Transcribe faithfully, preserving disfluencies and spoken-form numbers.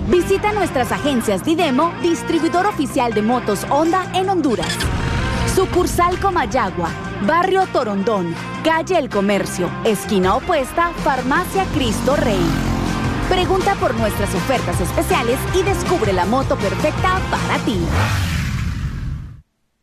Visita nuestras agencias Didemo, distribuidor oficial de motos Honda en Honduras. Sucursal Comayagua, Barrio Torondón, Calle El Comercio, esquina opuesta, Farmacia Cristo Rey. Pregunta por nuestras ofertas especiales y descubre la moto perfecta para ti.